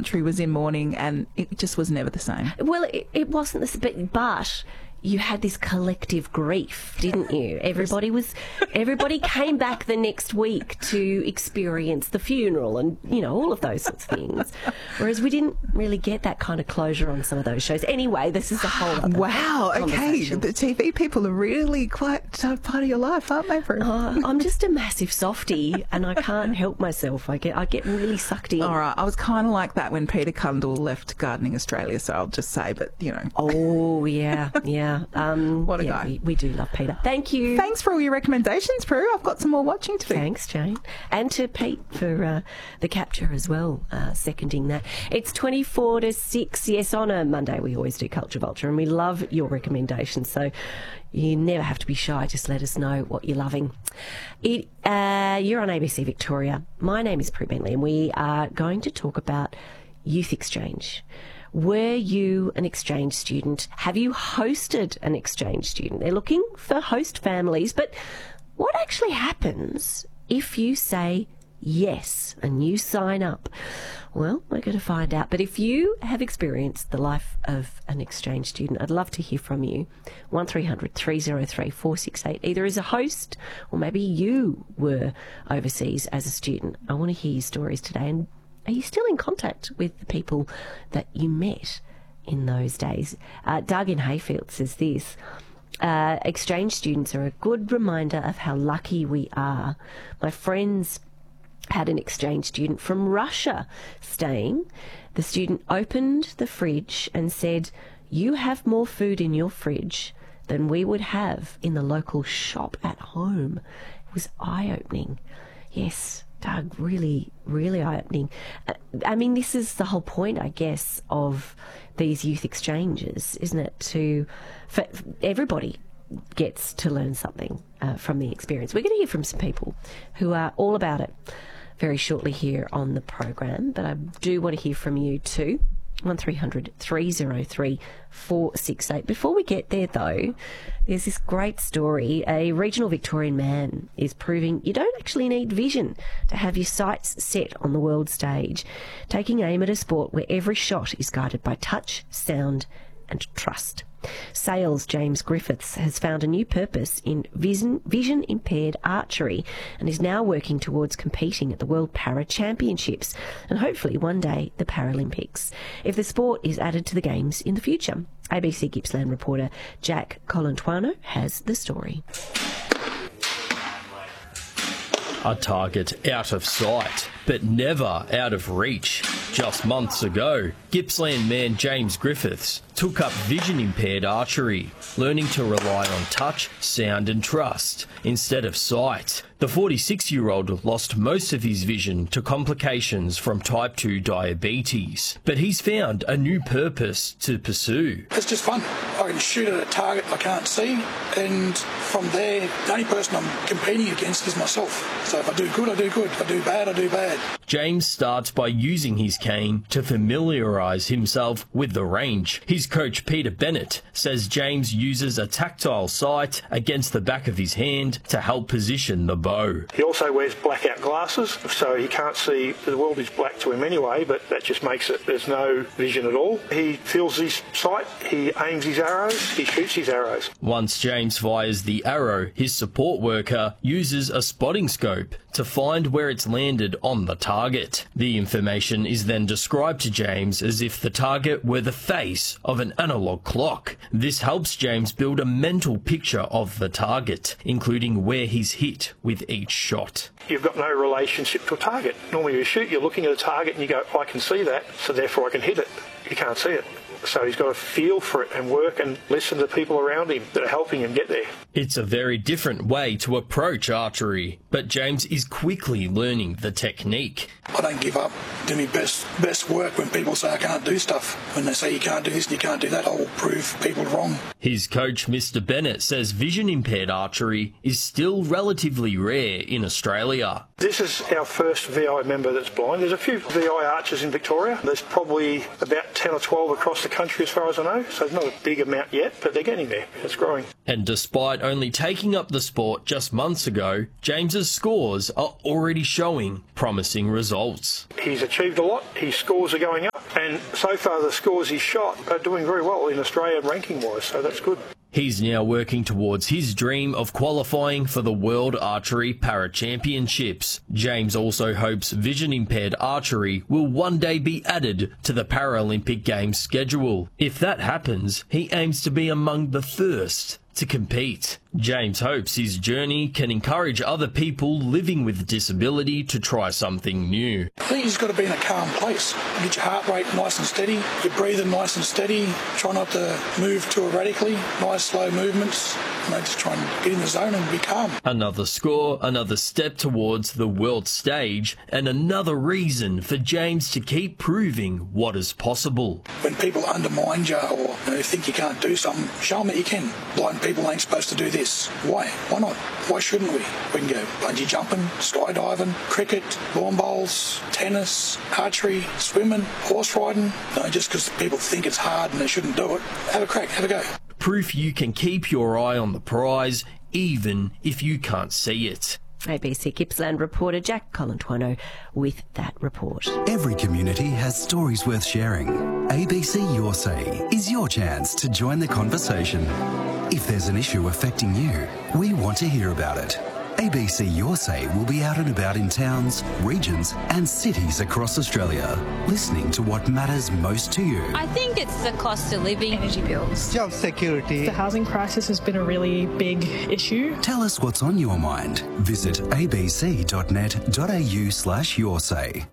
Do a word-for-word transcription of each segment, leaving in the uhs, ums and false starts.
country was in mourning, and it just was never the same. Well, it, it wasn't the same, but you had this collective grief, didn't you? Everybody was, everybody came back the next week to experience the funeral and, you know, all of those sorts of things. Whereas we didn't really get that kind of closure on some of those shows. Anyway, this is a whole other Wow, okay. The T V people are really quite uh, part of your life, aren't they, Prue? Uh, I'm just a massive softie and I can't help myself. I get I get really sucked in. All right, I was kind of like that when Peter Cundall left Gardening Australia, so I'll just say, but, you know. Oh, yeah, yeah. Um, what a yeah, guy. We, we do love Peter. Thank you. Thanks for all your recommendations, Prue. I've got some more watching to do. Thanks, Jane. And to Pete for uh, the capture as well, uh, seconding that. It's twenty-four to six. Yes, on a Monday we always do Culture Vulture, and we love your recommendations. So you never have to be shy. Just let us know what you're loving. It, uh, you're on A B C Victoria. My name is Prue Bentley, and we are going to talk about youth exchange. Were you an exchange student? Have you hosted an exchange student? They're looking for host families, but what actually happens if you say yes and you sign up? Well, we're going to find out. But if you have experienced the life of an exchange student, I'd love to hear from you. one three hundred three oh three four six eight, either as a host or maybe you were overseas as a student. I want to hear your stories today. And are you still in contact with the people that you met in those days? Uh, Doug in Hayfield says this. Uh, exchange students are a good reminder of how lucky we are. My friends had an exchange student from Russia staying. The student opened the fridge and said, "You have more food in your fridge than we would have in the local shop at home." It was eye-opening. Yes, Doug, really, really eye-opening. Uh, I mean, this is the whole point, I guess, of these youth exchanges, isn't it? To, for everybody gets to learn something uh, from the experience. We're going to hear from some people who are all about it very shortly here on the program, but I do want to hear from you too. one three hundred three oh three four six eight. Before we get there, though, there's this great story. A regional Victorian man is proving you don't actually need vision to have your sights set on the world stage, taking aim at a sport where every shot is guided by touch, sound and trust. Sales James Griffiths has found a new purpose in vision, vision impaired archery and is now working towards competing at the World Para Championships and hopefully one day the Paralympics, if the sport is added to the games in the future. A B C Gippsland reporter Jack Colantuano has the story. A target out of sight, but never out of reach. Just months ago, Gippsland man James Griffiths took up vision-impaired archery, learning to rely on touch, sound and trust instead of sight. The forty-six-year-old lost most of his vision to complications from type two diabetes, but he's found a new purpose to pursue. It's just fun. I can shoot at a target I can't see, and from there, the only person I'm competing against is myself. So if I do good, I do good. If I do bad, I do bad. James starts by using his cane to familiarise himself with the range. His coach Peter Bennett says James uses a tactile sight against the back of his hand to help position the bow. He also wears blackout glasses, so he can't see. The world is black to him anyway, but that just makes it there's no vision at all. He feels his sight, he aims his arrows, he shoots his arrows. Once James fires the arrow, his support worker uses a spotting scope to find where it's landed on the target. The information is then described to James as if the target were the face of an analog clock. This helps James build a mental picture of the target, including where he's hit with each shot. You've got no relationship to a target. Normally you shoot, you're looking at a target and you go, I can see that, so therefore I can hit it. You can't see it. So he's got to feel for it and work and listen to people around him that are helping him get there. It's a very different way to approach archery, but James is quickly learning the technique. I don't give up. Do my best best work when people say I can't do stuff. When they say you can't do this and you can't do that, I'll prove people wrong. His coach, Mister Bennett, says vision-impaired archery is still relatively rare in Australia. This is our first V I member that's blind. There's a few V I archers in Victoria. There's probably about ten or twelve across the country as far as I know, so it's not a big amount yet, but they're getting there. It's growing. And despite only taking up the sport just months ago, James's scores are already showing promising results. He's achieved a lot. His scores are going up. And so far the scores he's shot are doing very well in Australia ranking-wise, so that's good. He's now working towards his dream of qualifying for the World Archery Para Championships. James also hopes vision-impaired archery will one day be added to the Paralympic Games schedule. If that happens, he aims to be among the first to compete. James hopes his journey can encourage other people living with disability to try something new. I think you've got to be in a calm place. Get your heart rate nice and steady, your breathing nice and steady. Try not to move too erratically. Nice slow movements. You know, just try and get in the zone and be calm. Another score, another step towards the world stage, and another reason for James to keep proving what is possible. When people undermine you or you know, think you can't do something, show them that you can. Blind people ain't supposed to do this. Why? Why not? Why shouldn't we? We can go bungee jumping, skydiving, cricket, lawn bowls, tennis, archery, swimming, horse riding. No, just because people think it's hard and they shouldn't do it. Have a crack, have a go. Proof you can keep your eye on the prize, even if you can't see it. A B C Gippsland reporter Jack Colantuono with that report. Every community has stories worth sharing. A B C Your Say is your chance to join the conversation. If there's an issue affecting you, we want to hear about it. A B C Your Say will be out and about in towns, regions and cities across Australia, listening to what matters most to you. I think it's the cost of living. Energy bills. Job security. The housing crisis has been a really big issue. Tell us what's on your mind. Visit abc.net.au slash your say.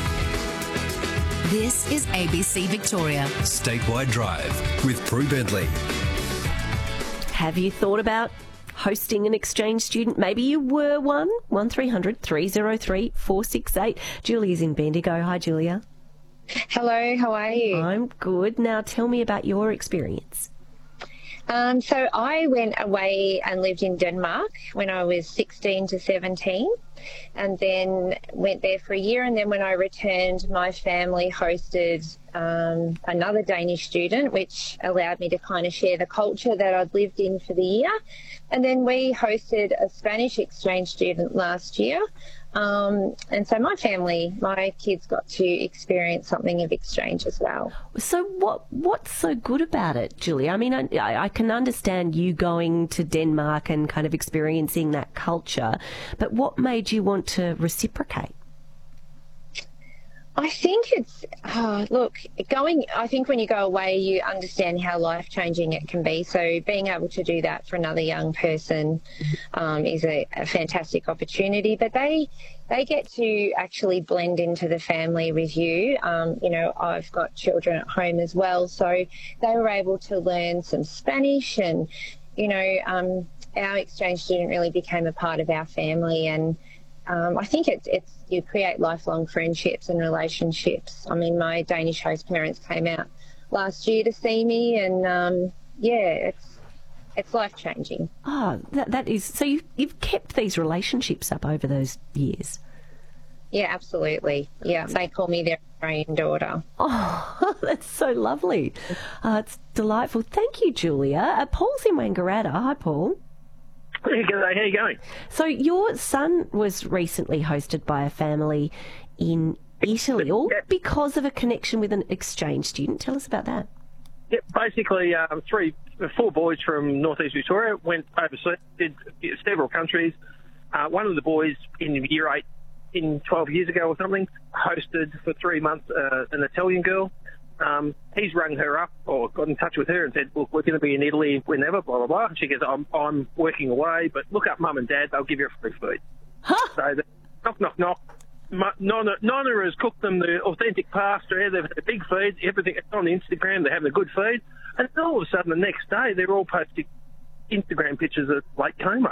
This is A B C Victoria. Statewide Drive with Prue Bedley. Have you thought about hosting an exchange student? Maybe you were one. one three hundred three oh three four six eight. Julia's in Bendigo. Hi, Julia. Hello, how are you? I'm good. Now tell me about your experience. Um, so I went away and lived in Denmark when I was sixteen to seventeen, and then went there for a year. And then when I returned, my family hosted um, another Danish student, which allowed me to kind of share the culture that I'd lived in for the year. And then we hosted a Spanish exchange student last year. Um, and so my family, my kids got to experience something of exchange as well. So what what's so good about it, Julia? I mean, I, I can understand you going to Denmark and kind of experiencing that culture, but what made you want to reciprocate? I think it's, oh, look, going, I think when you go away, you understand how life-changing it can be. So being able to do that for another young person um, is a, a fantastic opportunity. But they they get to actually blend into the family with you. Um, you know, I've got children at home as well. So they were able to learn some Spanish and, you know, um, our exchange student really became a part of our family. And Um, I think it's, it's you create lifelong friendships and relationships. I mean, my Danish host parents came out last year to see me, and um, yeah, it's it's life changing. Oh, that that is so. You you've kept these relationships up over those years. Yeah, absolutely. Yeah, they call me their Australian daughter. Oh, that's so lovely. Uh, it's delightful. Thank you, Julia. Uh, Paul's in Wangaratta. Hi, Paul. Hey, g'day. How you going? So your son was recently hosted by a family in Italy, all yeah. because of a connection with an exchange student. Tell us about that. Yeah, basically, um, three, four boys from northeast Victoria went overseas, did several countries. Uh, one of the boys in year eight, in twelve years ago or something, hosted for three months uh, an Italian girl. Um, he's rung her up or got in touch with her and said, look, we're going to be in Italy whenever, blah, blah, blah. And she goes, I'm, I'm working away, but look up mum and dad, they'll give you a free food. Huh? So they, knock, knock, knock. Nonna, Nonna has cooked them the authentic pasta, they've had a big feed, everything on Instagram, they're having a good feed. And all of a sudden, the next day, they're all posting Instagram pictures of Lake Como.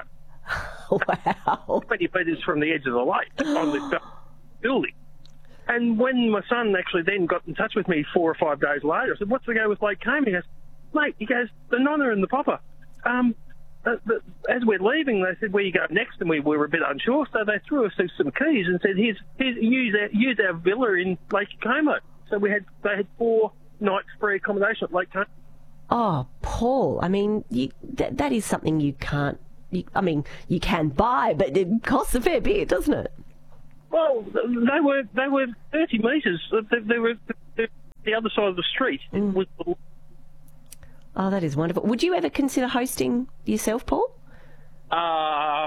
Wow. twenty metres from the edge of the lake on the building. And when my son actually then got in touch with me four or five days later, I said, what's the go with Lake Como? He goes, mate, he goes, the Nonna and the Papa. Um, the, the, as we're leaving, they said, where you go next? And we, we were a bit unsure, so they threw us some keys and said, here's, here's use, our, use our villa in Lake Como. So we had they had four nights free accommodation at Lake Como. Oh, Paul, I mean, you, that, that is something you can't, you, I mean, you can buy, but it costs a fair bit, doesn't it? Well, they were they were thirty metres. They, they were the the other side of the street. Mm. It was, Oh, that is wonderful. Would you ever consider hosting yourself, Paul? uh,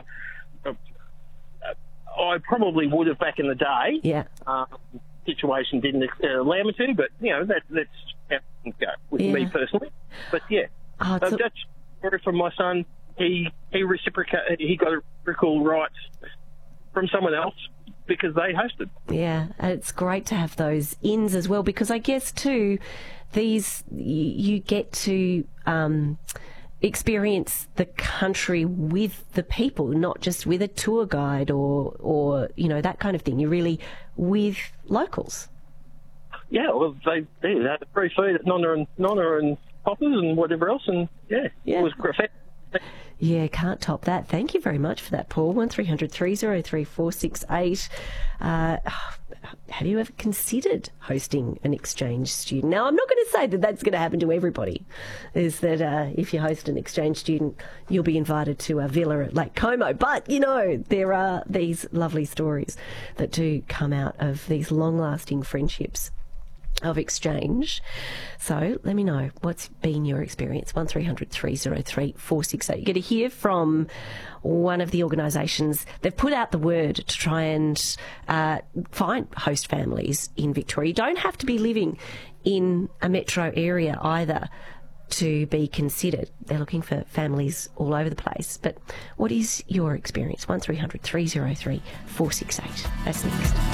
I probably would have back in the day. Yeah. Um, situation didn't uh, allow me to, but, you know, that, that's how things go with Yeah. me personally. But, yeah, Oh, uh, it's a- that's sorry from my son. He he reciprocated. He got reciprocal rights from someone else because they hosted. Yeah, and it's great to have those ins as well, because I guess too, these y- you get to um, experience the country with the people, not just with a tour guide or or you know that kind of thing. You're really with locals. Yeah, well, they they had free food at Nonna and Nonna and Poppers and whatever else, and yeah, Yeah. it was great. Yeah, can't top that. Thank you very much for that, Paul. one three hundred three oh three four six eight. Uh, have you ever considered hosting an exchange student? Now, I'm not going to say that that's going to happen to everybody, is that uh, if you host an exchange student, you'll be invited to a villa at Lake Como. But, you know, there are these lovely stories that do come out of these long-lasting friendships of exchange. So let me know what's been your experience. one three hundred three oh three four six eight. You're going to hear from one of the organisations. They've put out the word to try and uh, find host families in Victoria. You don't have to be living in a metro area either to be considered. They're looking for families all over the place. But what is your experience? one three hundred three oh three four six eight. That's next.